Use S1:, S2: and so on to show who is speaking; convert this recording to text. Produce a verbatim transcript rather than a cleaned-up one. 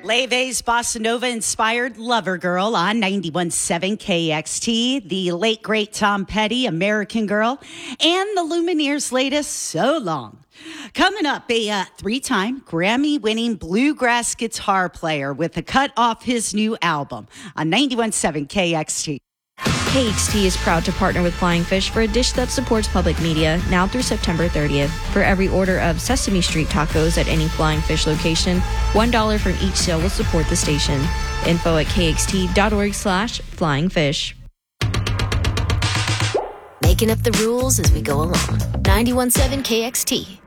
S1: Leve's Bossa Nova inspired Lover Girl on ninety-one point seven K X T, the late great Tom Petty, American Girl, and the Lumineers' latest So Long. Coming up, a uh, three-time Grammy-winning bluegrass guitar player with a cut off his new album on ninety-one point seven K X T.
S2: K X T is proud to partner with Flying Fish for a dish that supports public media now through September thirtieth. For every order of Sesame Street tacos at any Flying Fish location, one dollar from each sale will support the station. Info at kxt.org slash flying fish.
S3: Making up the rules as we go along. ninety-one point seven K X T.